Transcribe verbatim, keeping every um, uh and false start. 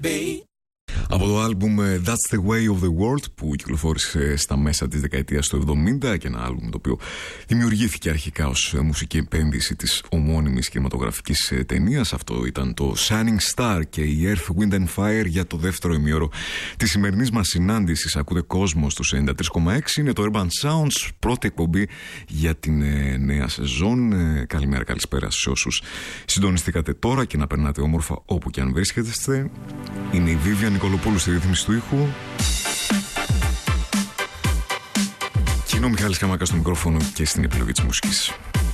Από το άλμπουμ That's the Way of the World που κυκλοφόρησε στα μέσα της δεκαετίας του εβδομήντα και ένα άλμπουμ το οποίο δημιουργήθηκε αρχικά ως μουσική επένδυση της ομώνυμης κινηματογραφικής ταινίας. Αυτό ήταν το Shining Star και η Earth, Wind and Fire για το δεύτερο ημίωρο της σημερινής μας συνάντησης. Ακούτε κόσμο στους ενενήντα τρία κόμμα έξι, είναι το Urban Sounds, πρώτη εκπομπή για την ε, νέα σεζόν. Ε, καλημέρα, καλησπέρα σε όσους συντονιστήκατε τώρα και να περνάτε όμορφα όπου και αν βρίσκεστε. Είναι η Βίβια Νικολοπούλου στη ρύθμιση του ήχου και είναι ο Μιχάλης Καμάκας στο μικρόφωνο και στην επιλογή της μουσικής.